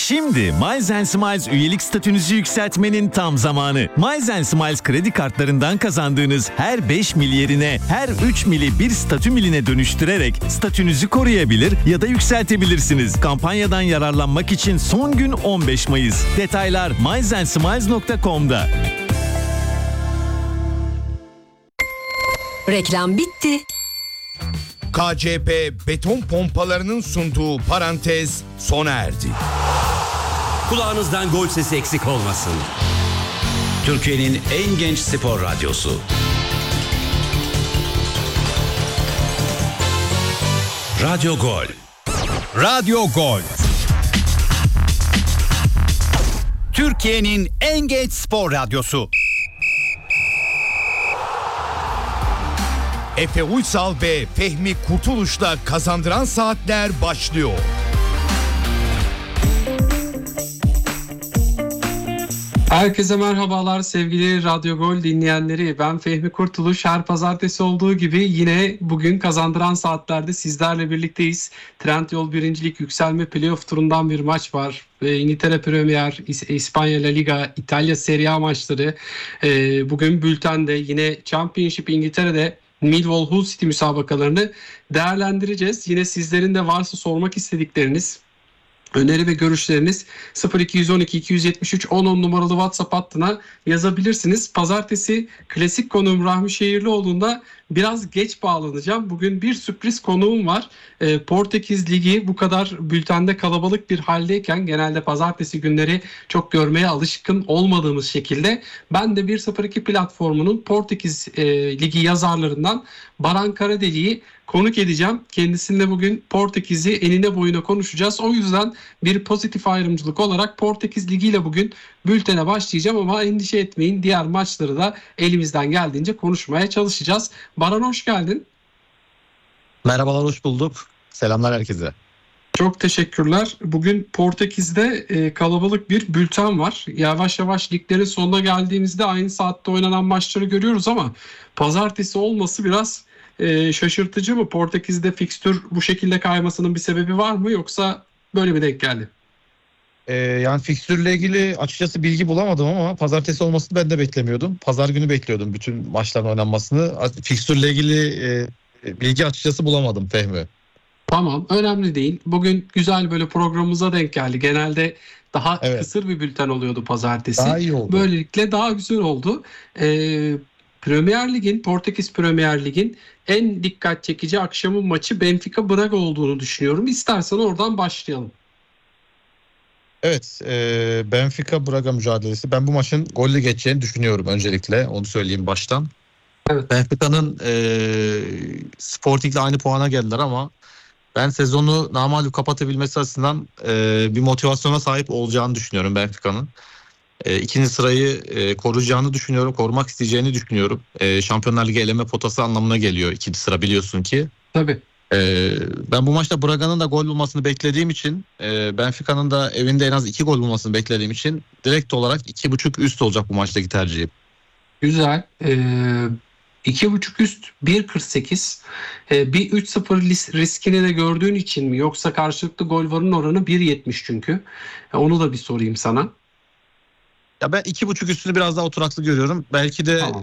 Şimdi Miles & Smiles üyelik statünüzü yükseltmenin tam zamanı. Miles & Smiles kredi kartlarından kazandığınız her 5 mil yerine her 3 mili bir statü miline dönüştürerek statünüzü koruyabilir ya da yükseltebilirsiniz. Kampanyadan yararlanmak için son gün 15 Mayıs. Detaylar milesandsmiles.com'da. Reklam bitti. KCP beton pompalarının sunduğu parantez sona erdi. Kulağınızdan gol sesi eksik olmasın. Türkiye'nin en genç spor radyosu. Radyo Gol. Radyo Gol. Türkiye'nin en genç spor radyosu. Efe Uysal ve Fehmi Kurtuluş'la Kazandıran Saatler başlıyor. Herkese merhabalar sevgili Radyo Gol dinleyenleri. Ben Fehmi Kurtuluş. Her pazartesi olduğu gibi yine bugün Kazandıran Saatler'de sizlerle birlikteyiz. Trendyol birincilik yükselme playoff turundan bir maç var. İngiltere Premier, İspanya La Liga, İtalya Serie A maçları. Bugün bültende yine Championship İngiltere'de Millwall Hull City müsabakalarını değerlendireceğiz. Yine sizlerin de varsa sormak istedikleriniz, öneri ve görüşleriniz 0212 273 10 numaralı WhatsApp hattına yazabilirsiniz. Pazartesi klasik konuğum Rahmi Şehirlioğlu'nda biraz geç bağlanacağım. Bugün bir sürpriz konuğum var. Portekiz Ligi bu kadar bültende kalabalık bir haldeyken genelde pazartesi günleri çok görmeye alışkın olmadığımız şekilde ben de 102 platformunun Portekiz Ligi yazarlarından Baran Karadeli'yi konuk edeceğim. Kendisiyle bugün Portekiz'i enine boyuna konuşacağız. O yüzden bir pozitif ayrımcılık olarak Portekiz Ligi ile bugün bültene başlayacağım ama endişe etmeyin. Diğer maçları da elimizden geldiğince konuşmaya çalışacağız. Baran hoş geldin. Merhabalar, hoş bulduk. Selamlar herkese. Çok teşekkürler. Bugün Portekiz'de kalabalık bir bülten var. Yavaş yavaş liglerin sonuna geldiğimizde aynı saatte oynanan maçları görüyoruz ama pazartesi olması biraz şaşırtıcı mı? Portekiz'de fikstür bu şekilde kaymasının bir sebebi var mı yoksa böyle mi denk geldi? Yani fikstürle ilgili açıkçası bilgi bulamadım ama pazartesi olmasını ben de beklemiyordum. Pazar günü bekliyordum bütün maçların oynanmasını. Fikstürle ilgili bilgi açıkçası bulamadım Fehmi. Tamam, önemli değil. Bugün güzel böyle programımıza denk geldi. Genelde daha kısır bir bülten oluyordu pazartesi. Daha iyi oldu. Böylelikle daha güzel oldu. Premier Lig'in, Portekiz Premier Lig'in en dikkat çekici akşamın maçı Benfica Braga olduğunu düşünüyorum. İstersen oradan başlayalım. Evet, Benfica Braga mücadelesi. Ben bu maçın golle geçeceğini düşünüyorum öncelikle. Onu söyleyeyim baştan. Evet. Benfica'nın Sporting'le aynı puana geldiler ama ben sezonu namağlup kapatabilmesi açısından bir motivasyona sahip olacağını düşünüyorum Benfica'nın. İkinci sırayı koruyacağını düşünüyorum, korumak isteyeceğini düşünüyorum. Şampiyonlar Ligi eleme potası anlamına geliyor ikinci sıra, biliyorsun ki. Tabii. Ben bu maçta Braga'nın da gol bulmasını beklediğim için, Benfica'nın da evinde en az 2 gol bulmasını beklediğim için direkt olarak 2.5 üst olacak bu maçtaki tercihim. Güzel. 2.5 üst 1.48. Bir 3-0 riskini de gördüğün için mi? Yoksa karşılıklı gol varın oranı 1.70 çünkü. Onu da bir sorayım sana. Ya ben 2.5 üstünü biraz daha oturaklı görüyorum. Belki de Tamam.